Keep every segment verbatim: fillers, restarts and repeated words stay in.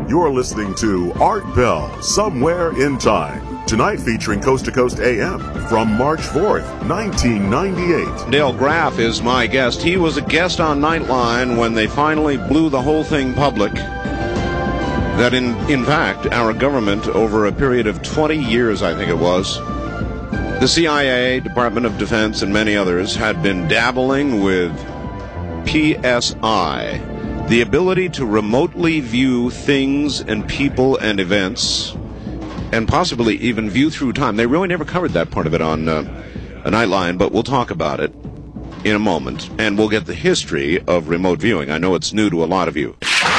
You're listening to Art Bell, Somewhere in Time. Tonight featuring Coast to Coast A M from March fourth, nineteen ninety-eight. Dale Graff is my guest. He was a guest on Nightline when they finally blew the whole thing public. That in, in fact, our government, over a period of twenty years, I think it was, the C I A, Department of Defense, and many others had been dabbling with P S I, the ability to remotely view things and people and events, and possibly even view through time. They really never covered that part of it on uh, a Nightline, but we'll talk about it in a moment, and we'll get the history of remote viewing. I know it's new to a lot of you.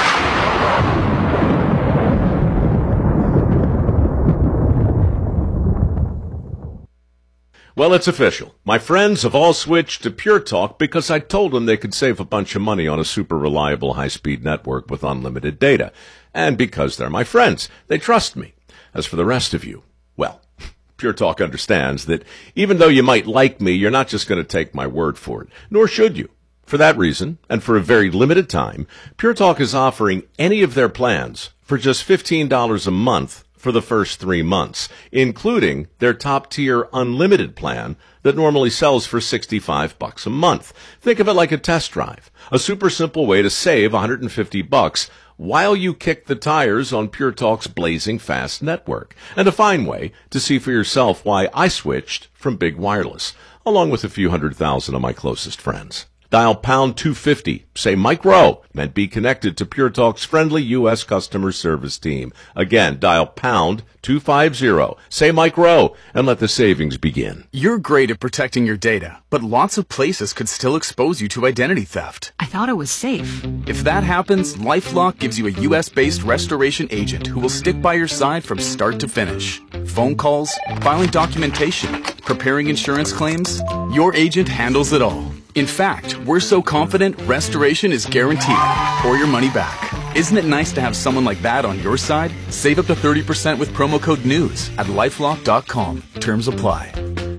Well, it's official. My friends have all switched to Pure Talk because I told them they could save a bunch of money on a super reliable high-speed network with unlimited data. And because they're my friends, they trust me. As for the rest of you, well, Pure Talk understands that even though you might like me, you're not just going to take my word for it, nor should you. For that reason, and for a very limited time, Pure Talk is offering any of their plans for just fifteen dollars a month for the first three months, including their top-tier unlimited plan that normally sells for sixty-five bucks a month. Think of it like a test drive, a super simple way to save one hundred fifty bucks while you kick the tires on Pure Talk's blazing fast network, and a fine way to see for yourself why I switched from big wireless, along with a few hundred thousand of my closest friends. Dial pound two fifty, say Mike Rowe, and be connected to Pure Talk's friendly U S customer service team. Again, dial pound two fifty, say Mike Rowe, and let the savings begin. You're great at protecting your data, but lots of places could still expose you to identity theft. I thought it was safe. If that happens, LifeLock gives you a U S-based restoration agent who will stick by your side from start to finish. Phone calls, filing documentation, preparing insurance claims, your agent handles it all. In fact, we're so confident restoration is guaranteed, or your money back. Isn't it nice to have someone like that on your side? Save up to thirty percent with promo code NEWS at lifelock dot com. Terms apply.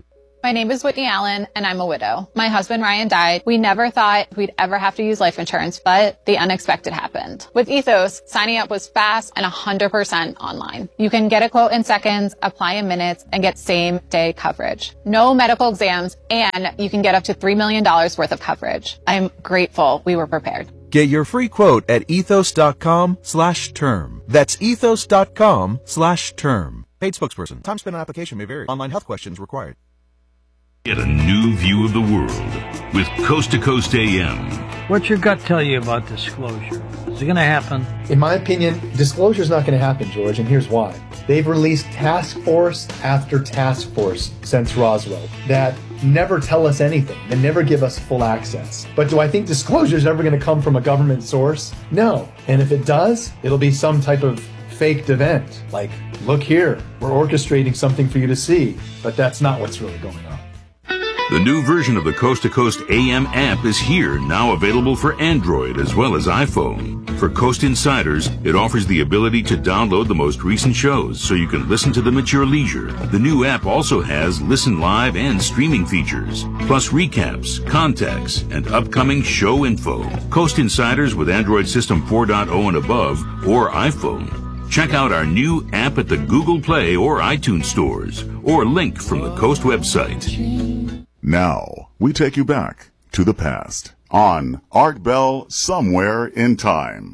My name is Whitney Allen, and I'm a widow. My husband, Ryan, died. We never thought we'd ever have to use life insurance, but the unexpected happened. With Ethos, signing up was fast and one hundred percent online. You can get a quote in seconds, apply in minutes, and get same-day coverage. No medical exams, and you can get up to three million dollars worth of coverage. I'm grateful we were prepared. Get your free quote at ethos.com slash term. That's ethos.com slash term. Paid spokesperson. Time spent on application may vary. Online health questions required. Get a new view of the world with Coast to Coast A M. What's your gut tell you about disclosure? Is it going to happen? In my opinion, disclosure is not going to happen, George, and here's why. They've released task force after task force since Roswell that never tell us anything. They never give us full access. But do I think disclosure is ever going to come from a government source? No. And if it does, it'll be some type of faked event. Like, look here, we're orchestrating something for you to see. But that's not what's really going on. The new version of the Coast to Coast A M app is here, now available for Android as well as iPhone. For Coast Insiders, it offers the ability to download the most recent shows so you can listen to them at your leisure. The new app also has listen live and streaming features, plus recaps, contacts, and upcoming show info. Coast Insiders with Android System four point oh and above or iPhone. Check out our new app at the Google Play or iTunes stores, or link from the Coast website. Now, we take you back to the past on Art Bell Somewhere in Time.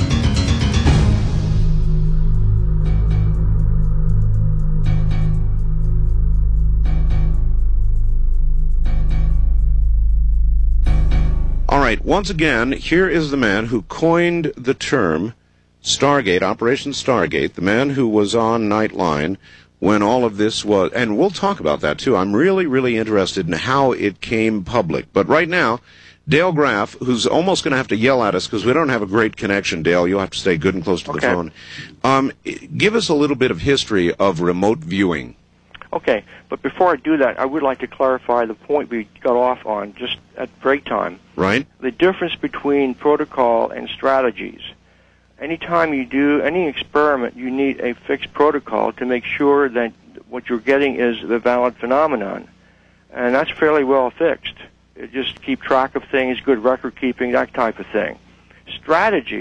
All right, once again, here is the man who coined the term Stargate, Operation Stargate, the man who was on Nightline when all of this was, and we'll talk about that too. I'm really, really interested in how it came public. But right now, Dale Graff, who's almost going to have to yell at us because we don't have a great connection, Dale. You'll have to stay good and close to okay. the phone. Um, give us a little bit of history of remote viewing. Okay, but before I do that, I would like to clarify the point we got off on just at break time. Right. The difference between protocol and strategies. Anytime you do any experiment, you need a fixed protocol to make sure that what you're getting is the valid phenomenon. And that's fairly well fixed. It just keep track of things, good record keeping, that type of thing. Strategies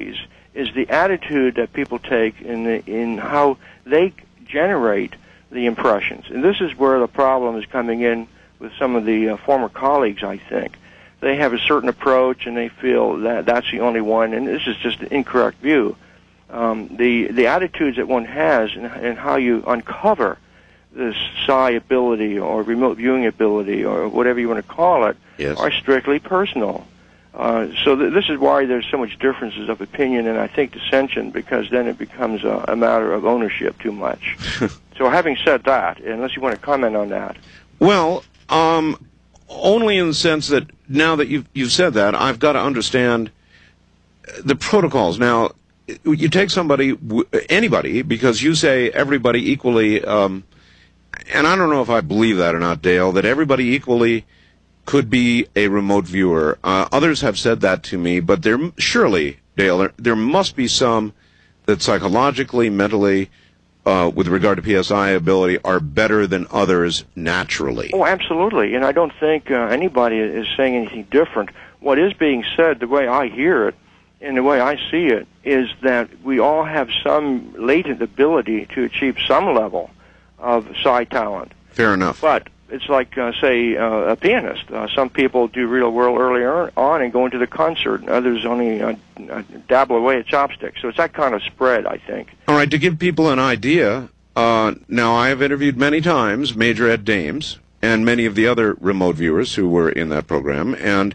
is the attitude that people take in the, in how they generate the impressions. And this is where the problem is coming in with some of the uh, former colleagues, I think. They have a certain approach, and they feel that that's the only one, and this is just an incorrect view. Um, the, the attitudes that one has and, and how you uncover this psi ability or remote viewing ability or whatever you want to call it yes. are strictly personal. Uh, so th- this is why there's so much differences of opinion and I think dissension, because then it becomes a, a matter of ownership too much. So having said that, unless you want to comment on that. Well, um, only in the sense that now that you've, you've said that, I've got to understand the protocols. Now, you take somebody, anybody, because you say everybody equally, um, and I don't know if I believe that or not, Dale, that everybody equally could be a remote viewer. Uh, others have said that to me, but there surely, Dale, there, there must be some that psychologically, mentally, uh, with regard to P S I ability, are better than others naturally. Oh, absolutely, and I don't think uh, anybody is saying anything different. What is being said, the way I hear it, and the way I see it, is that we all have some latent ability to achieve some level of psi talent. Fair enough. But it's like, uh, say, uh, a pianist. Uh, some people do real well earlier on and go into the concert, and others only uh, uh, dabble away at chopsticks. So it's that kind of spread, I think. All right, to give people an idea, uh, now I have interviewed many times Major Ed Dames and many of the other remote viewers who were in that program, and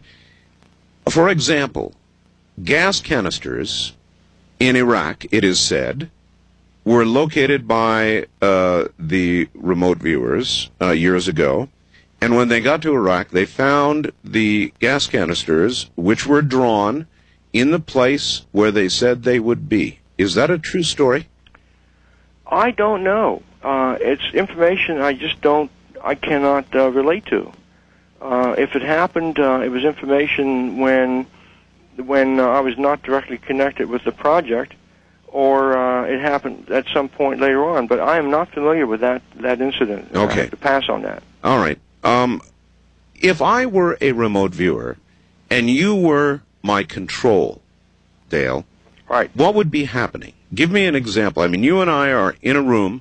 for example, gas canisters in Iraq, it is said, were located by uh, the remote viewers uh, years ago, and when they got to Iraq, they found the gas canisters, which were drawn in the place where they said they would be. Is that a true story? I don't know. Uh, it's information I just don't, I cannot uh, relate to. Uh, if it happened, uh, it was information when, when uh, I was not directly connected with the project, or uh, it happened at some point later on. But I am not familiar with that, that incident. Okay. I have to pass on that. All right. Um, if I were a remote viewer and you were my control, Dale, right, what would be happening? Give me an example. I mean, you and I are in a room,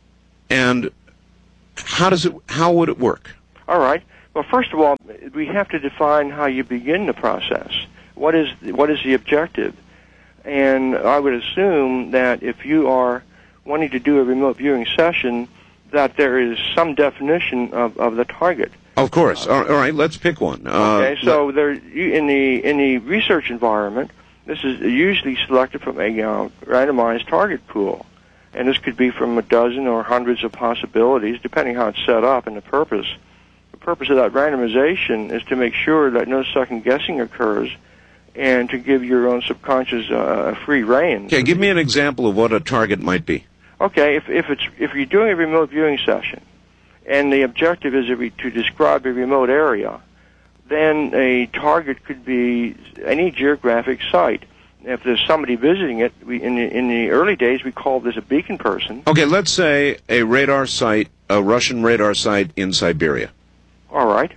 and how does it? How would it work? All right. Well, first of all, we have to define how you begin the process. What is what is the objective? And I would assume that if you are wanting to do a remote viewing session, that there is some definition of, of the target. Of course. All right, let's pick one. Uh, okay, so there, in the in the research environment, this is usually selected from a uh, randomized target pool, and this could be from a dozen or hundreds of possibilities, depending how it's set up and the purpose. The purpose of that randomization is to make sure that no second guessing occurs, and to give your own subconscious uh, a free rein. Okay, give me an example of what a target might be. Okay, if if it's if you're doing a remote viewing session, and the objective is a re- to describe a remote area, then a target could be any geographic site. If there's somebody visiting it, we, in the in the early days we called this a beacon person. Okay, let's say a radar site, a Russian radar site in Siberia. All right.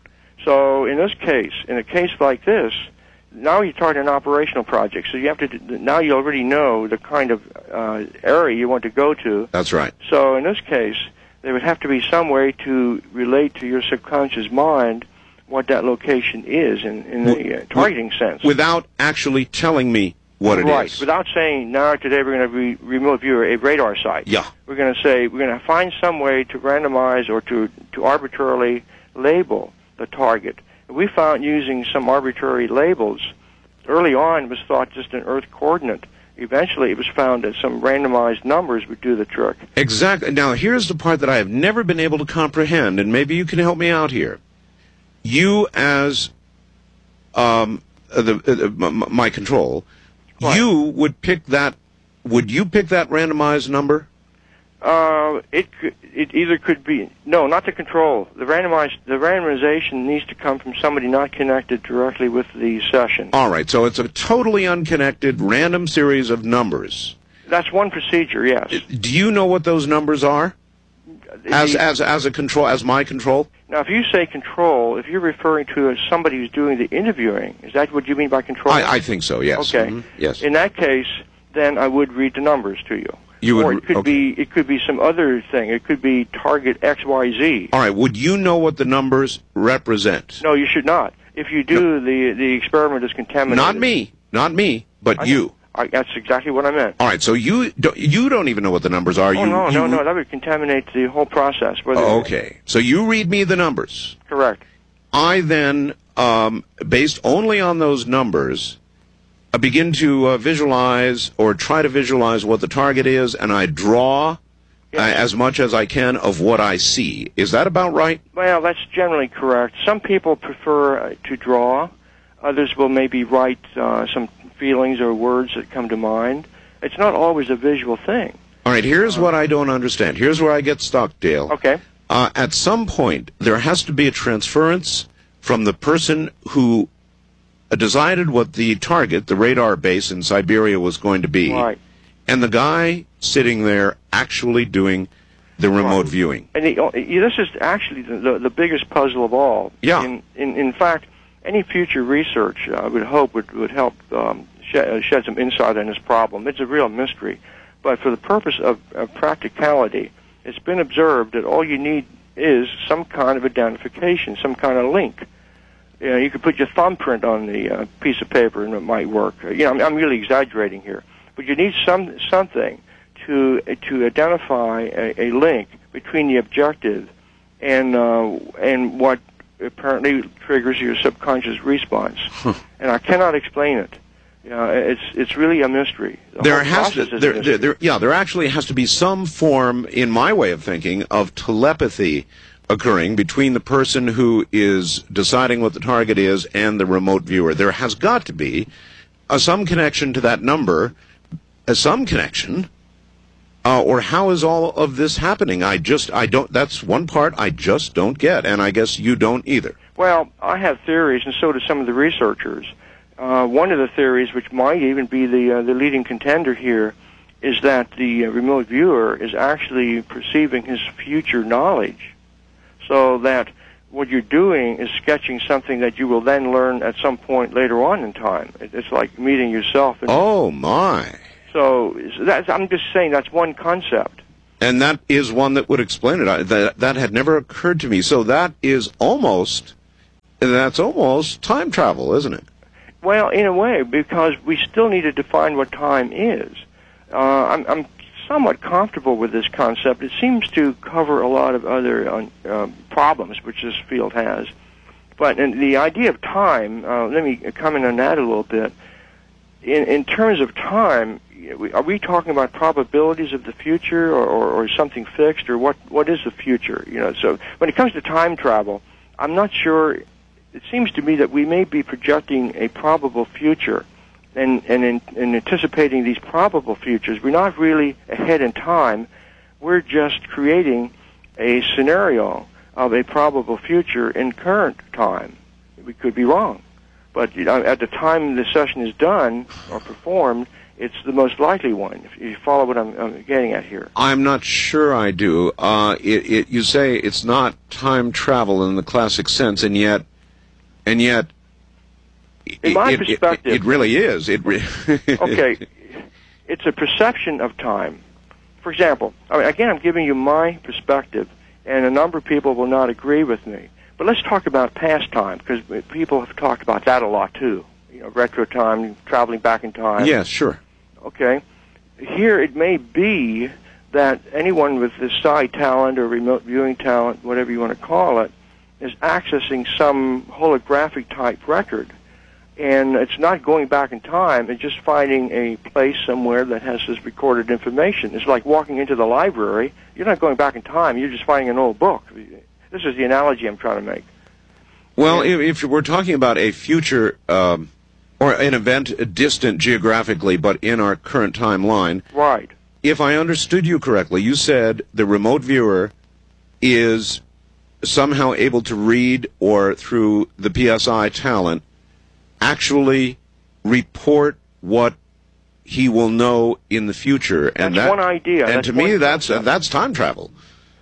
So in this case, in a case like this, now you're talking an operational project, so you have to, now you already know the kind of uh, area you want to go to. That's right. So in this case, there would have to be some way to relate to your subconscious mind what that location is in, in the uh, targeting sense. Without actually telling me what it right. is. Right, without saying, now today we're going to re- remote view a radar site. Yeah. We're going to say, we're going to find some way to randomize or to, to arbitrarily label the target. We found using some arbitrary labels, early on it was thought just an Earth coordinate. Eventually it was found that some randomized numbers would do the trick. Exactly. Now here's the part that I have never been able to comprehend, and maybe you can help me out here. You as um, the, uh, my control, right. You would pick that, would you pick that randomized number? Uh, it it either could be no, not the control. The randomized the randomization needs to come from somebody not connected directly with the session. All right, so it's a totally unconnected random series of numbers. That's one procedure, yes. Do you know what those numbers are? As the, as as a control, as my control? Now, if you say control, if you're referring to as somebody who's doing the interviewing, is that what you mean by control? I, I think so, yes. Okay. Mm-hmm. Yes. In that case, then I would read the numbers to you. You would, or it could okay. be it could be some other thing. It could be target X Y Z. All right. Would you know what the numbers represent? No, you should not. If you do, no. the the experiment is contaminated. Not me. Not me, but I you. I, that's exactly what I meant. All right. So you don't, you don't even know what the numbers are. Oh, you, no, you, no, no. That would contaminate the whole process. Oh, okay. So you read me the numbers. Correct. I then, um, based only on those numbers, I begin to uh, visualize or try to visualize what the target is, and I draw yes. uh, as much as I can of what I see. Is that about right? Well, that's generally correct. Some people prefer uh, to draw. Others will maybe write uh, some feelings or words that come to mind. It's not always a visual thing. All right, here's uh, what I don't understand. Here's where I get stuck, Dale. Okay. Uh, at some point, there has to be a transference from the person who decided what the target, the radar base in Siberia, was going to be, right. and the guy sitting there actually doing the remote right. viewing. And the, this is actually the, the biggest puzzle of all. Yeah. In, in, in fact, any future research, uh, I would hope, would, would help um, shed, shed some insight on this problem. It's a real mystery. But for the purpose of, of practicality, it's been observed that all you need is some kind of identification, some kind of link. You know, you could put your thumbprint on the uh, piece of paper and it might work. You know, I'm, I'm really exaggerating here, but you need some something to to identify a, a link between the objective and uh, and what apparently triggers your subconscious response. Huh. And I cannot explain it. You know, it's it's really a mystery. The there has to there, there, there yeah there actually has to be some form, in my way of thinking, of telepathy occurring between the person who is deciding what the target is and the remote viewer. There has got to be uh, some connection to that number, uh, some connection, uh, or how is all of this happening? I just, I don't, that's one part I just don't get, and I guess you don't either. Well, I have theories, and so do some of the researchers. Uh, one of the theories, which might even be the, uh, the leading contender here, is that the uh, remote viewer is actually perceiving his future knowledge. So that what you're doing is sketching something that you will then learn at some point later on in time. It's like meeting yourself. And oh, my. So that's, I'm just saying that's one concept. And that is one that would explain it. I, that, that had never occurred to me. So that is almost, that's almost time travel, isn't it? Well, in a way, because we still need to define what time is. Uh, I'm, I'm somewhat comfortable with this concept. It seems to cover a lot of other uh, uh, problems which this field has. But in the idea of time, uh, let me comment on that a little bit. In, in terms of time, are we talking about probabilities of the future, or, or, or something fixed, or what? What is the future? You know, so when it comes to time travel, I'm not sure. It seems to me that we may be projecting a probable future. And, and in, in anticipating these probable futures, we're not really ahead in time. We're just creating a scenario of a probable future in current time. We could be wrong. But you know, at the time the session is done or performed, it's the most likely one, if you follow what I'm, I'm getting at here. I'm not sure I do. Uh, it, it, you say it's not time travel in the classic sense, and yet, and yet, in my it, perspective, it, it really is. It re- okay, it's a perception of time. For example, I mean, again, I'm giving you my perspective, and a number of people will not agree with me. But let's talk about past time, because people have talked about that a lot too. You know, retro time, traveling back in time. Yes, sure. Okay. Here it may be that anyone with this side talent or remote viewing talent, whatever you want to call it, is accessing some holographic type record. And it's not going back in time, it's just finding a place somewhere that has this recorded information. It's like walking into the library. You're not going back in time, you're just finding an old book. This is the analogy I'm trying to make. Well, if, if we're talking about a future, um, or an event distant geographically, but in our current timeline. Right. If I understood you correctly, you said the remote viewer is somehow able to read, or through the P S I talent, actually report what he will know in the future. And that's that, one idea. And that's to me, one that's uh, concept. that's time travel.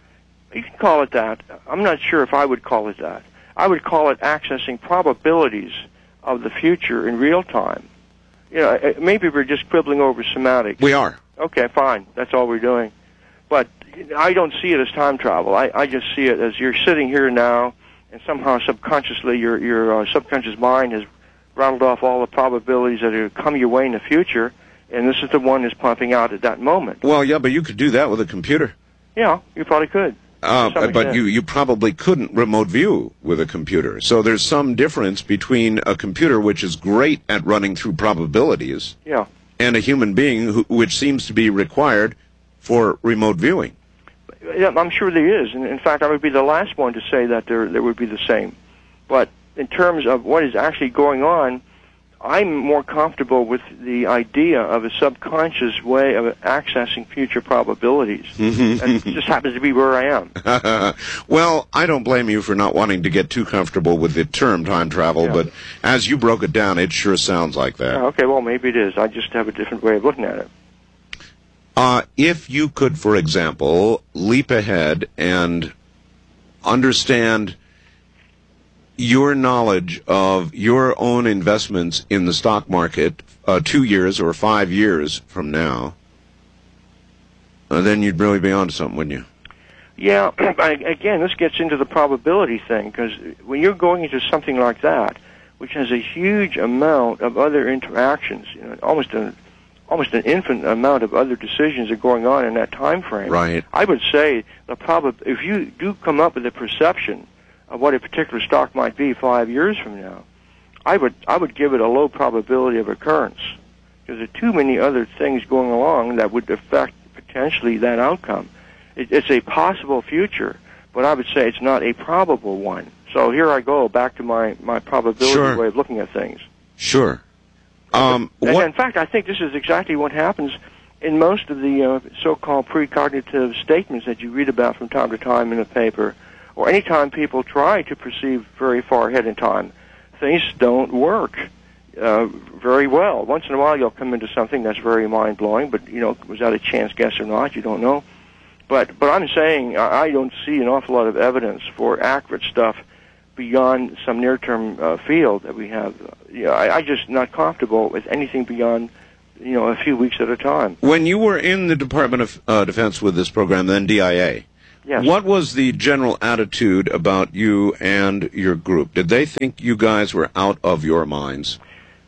You can call it that. I'm not sure if I would call it that. I would call it accessing probabilities of the future in real time. You know, maybe we're just quibbling over semantics. We are. Okay, fine. That's all we're doing. But I don't see it as time travel. I, I just see it as you're sitting here now, and somehow subconsciously your your uh, subconscious mind has rattled off all the probabilities that are come your way in the future, and this is the one that's pumping out at that moment. Well, yeah, but you could do that with a computer. Yeah, you probably could. Uh, but you, you probably couldn't remote view with a computer. So there's some difference between a computer, which is great at running through probabilities, yeah, and a human being, who, which seems to be required for remote viewing. Yeah, I'm sure there is. And in fact, I would be the last one to say that there, there would be the same. But in terms of what is actually going on, I'm more comfortable with the idea of a subconscious way of accessing future probabilities. Mm-hmm. And it just happens to be where I am. Well, I don't blame you for not wanting to get too comfortable with the term time travel, yeah. but as you broke it down, it sure sounds like that. Yeah, okay, well, maybe it is. I just have a different way of looking at it. Uh, if you could, for example, leap ahead and understand your knowledge of your own investments in the stock market uh, two years or five years from now, uh, then you'd really be onto something, wouldn't you? Yeah, again, this gets into the probability thing, because when you're going into something like that, which has a huge amount of other interactions, you know, almost an almost an infinite amount of other decisions are going on in that time frame. Right. I would say the prob- if you do come up with a perception of what a particular stock might be five years from now, I would I would give it a low probability of occurrence, because there are too many other things going along that would affect potentially that outcome. It, it's a possible future, but I would say it's not a probable one. So here I go back to my, my probability Sure. way of looking at things. Sure. Um, and what? in fact, I think this is exactly what happens in most of the uh, so-called precognitive statements that you read about from time to time in the paper, or any time people try to perceive very far ahead in time. Things don't work uh, very well. Once in a while, you'll come into something that's very mind-blowing, but, you know, was that a chance guess or not? You don't know. But but I'm saying I, I don't see an awful lot of evidence for accurate stuff beyond some near-term uh, field that we have. You know, I, I'm just not comfortable with anything beyond, you know, a few weeks at a time. When you were in the Department of uh, Defense with this program, then D I A, yes. What was the general attitude about you and your group? Did they think you guys were out of your minds?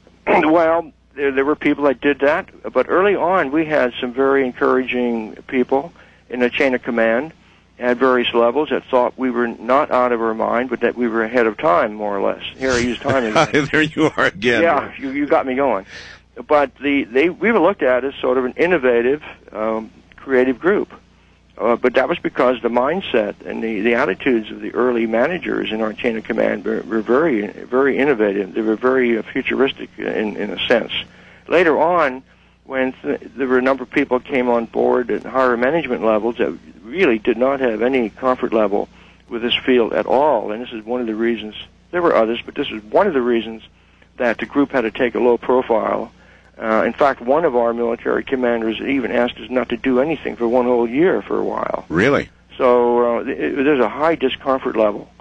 Well, there, there were people that did that, but early on we had some very encouraging people in the chain of command at various levels that thought we were not out of our mind, but that we were ahead of time, more or less. Here I use time again. There you are again. Yeah, you, you got me going. But the they we were looked at as sort of an innovative, um, creative group. Uh, but that was because the mindset and the, the attitudes of the early managers in our chain of command were, were very, very innovative. They were very uh, futuristic in, in a sense. Later on, when th- there were a number of people came on board at higher management levels that really did not have any comfort level with this field at all, and this is one of the reasons, there were others, but this is one of the reasons that the group had to take a low profile. Uh, in fact, one of our military commanders even asked us not to do anything for one whole year for a while. Really? So uh, it, there's a high discomfort level.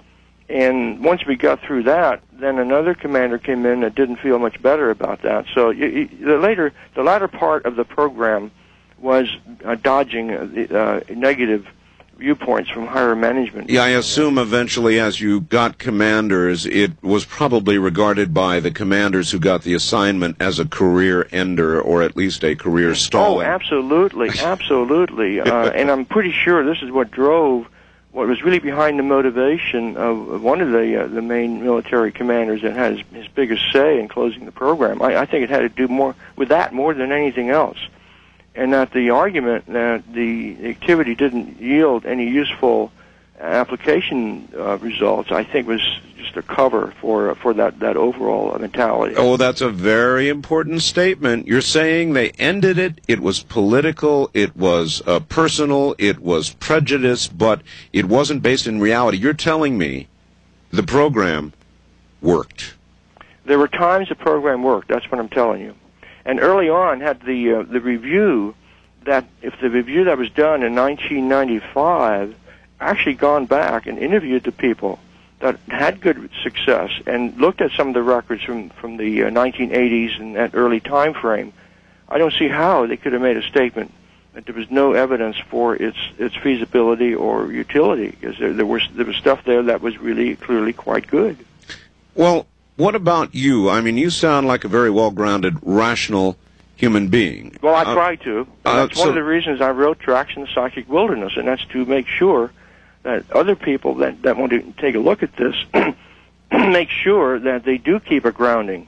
And once we got through that, then another commander came in that didn't feel much better about that. So you, you, the later, the latter part of the program was uh, dodging uh, the uh, negative viewpoints from higher management. Yeah, I assume eventually as you got commanders, it was probably regarded by the commanders who got the assignment as a career ender, or at least a career stalling. Oh, absolutely, absolutely. uh, and I'm pretty sure this is what drove, what was really behind the motivation of one of the uh, the main military commanders that had his, his biggest say in closing the program. I, I think it had to do more with that more than anything else. And that the argument that the activity didn't yield any useful application uh, results, I think, was just a cover for for that, that overall mentality. Oh, that's a very important statement. You're saying they ended it, it was political, it was uh, personal, it was prejudice, but it wasn't based in reality. You're telling me the program worked. There were times the program worked, that's what I'm telling you. And early on had the uh, the review that if the review that was done in nineteen ninety-five actually gone back and interviewed the people that had good success and looked at some of the records from, from the uh, nineteen eighties and that early time frame, I don't see how they could have made a statement that there was no evidence for its its feasibility or utility, because there, there was there was stuff there that was really clearly quite good. Well, what about you? I mean, you sound like a very well-grounded, rational human being. Well, I uh, try to. And uh, that's so one of the reasons I wrote Tracks in the Psychic Wilderness, and that's to make sure that other people that, that want to take a look at this make sure that they do keep a grounding.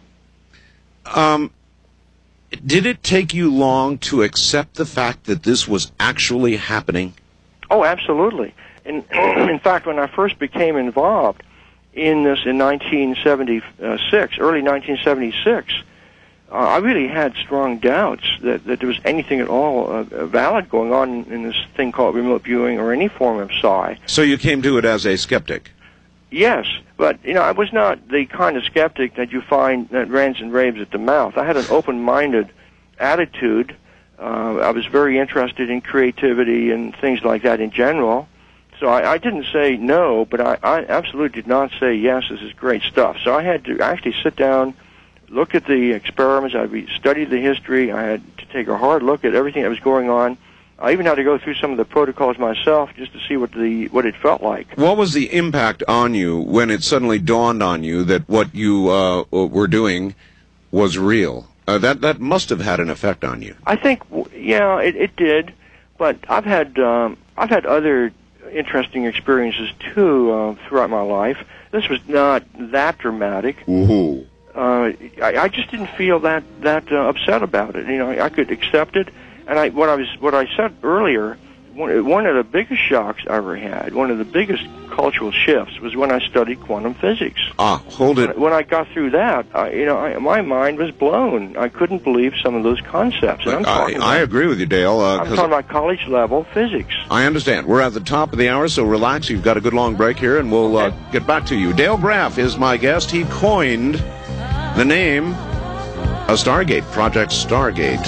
Um, did it take you long to accept the fact that this was actually happening? Oh, absolutely. In, in fact, when I first became involved in this in nineteen seventy-six, early nineteen seventy-six, uh, I really had strong doubts that, that there was anything at all uh, valid going on in this thing called remote viewing or any form of psi. So you came to it as a skeptic? Yes, but, you know, I was not the kind of skeptic that you find that rants and raves at the mouth. I had an open-minded attitude. Uh, I was very interested in creativity and things like that in general. So I, I didn't say no, but I, I absolutely did not say, yes, this is great stuff. So I had to actually sit down, look at the experiments, I studied the history, I had to take a hard look at everything that was going on. I even had to go through some of the protocols myself just to see what the what it felt like. What was the impact on you when it suddenly dawned on you that what you uh, were doing was real? Uh, that that must have had an effect on you. I think, yeah, it, it did. But I've had um, I've had other interesting experiences too uh, throughout my life. This was not that dramatic. Woohoo! Uh, I, I just didn't feel that that uh, upset about it. You know, I, I could accept it. And I, what I was, what I said earlier, one, one of the biggest shocks I ever had, one of the biggest cultural shifts, was when I studied quantum physics. Ah, hold it. When I got through that, I, you know, I, my mind was blown. I couldn't believe some of those concepts. And I'm talking I, about, I agree with you, Dale. Uh, I'm talking about college level physics. I understand. We're at the top of the hour, so relax. You've got a good long break here, and we'll uh, get back to you. Dale Graff is my guest. He coined the name of Stargate, Project Stargate.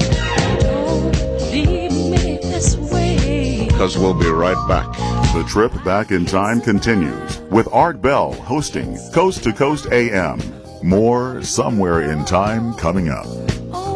Because we'll be right back. The trip back in time continues with Art Bell hosting Coast to Coast A M. More Somewhere in Time coming up.